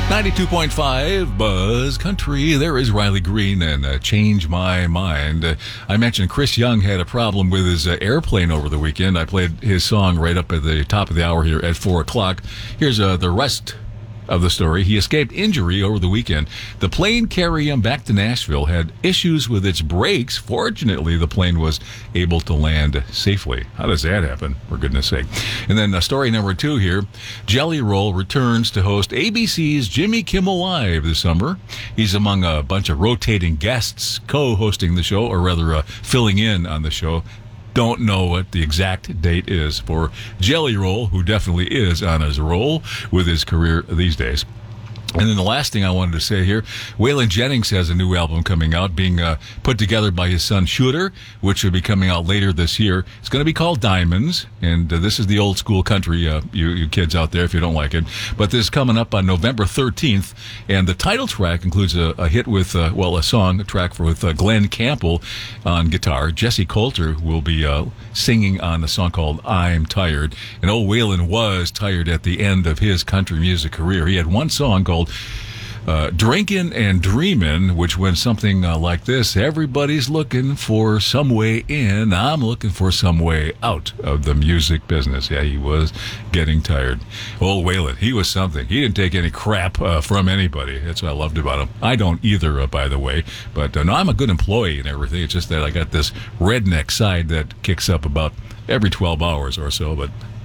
92.5 Buzz Country. There is Riley Green and Change My Mind. I mentioned Chris Young had a problem with his airplane over the weekend. I played his song right up at the top of the hour here at 4 o'clock. Here's the rest of the story. He escaped injury over the weekend. The plane carrying him back to Nashville had issues with its brakes. Fortunately, the plane was able to land safely. How does that happen, for goodness sake? And then story number 2 here. Jelly Roll returns to host ABC's Jimmy Kimmel Live this summer. He's among a bunch of rotating guests co-hosting the show, or rather filling in on the show. Don't know what the exact date is for Jelly Roll, who definitely is on his roll with his career these days. And then the last thing I wanted to say here, Waylon Jennings has a new album coming out, being put together by his son Shooter, which will be coming out later this year. It's going to be called Diamonds, and this is the old school country, you kids out there if you don't like it. But this is coming up on November 13th, and the title track includes a hit with, a track with Glenn Campbell on guitar. Jesse Coulter will be singing on a song called I'm Tired. And old Waylon was tired at the end of his country music career. He had one song called Drinkin' and Dreamin', which went something like this. Everybody's looking for some way in. I'm looking for some way out of the music business. Yeah, he was getting tired. Old Waylon, he was something. He didn't take any crap from anybody. That's what I loved about him. I don't either, by the way. But no, I'm a good employee and everything. It's just that I got this redneck side that kicks up about every 12 hours or so. But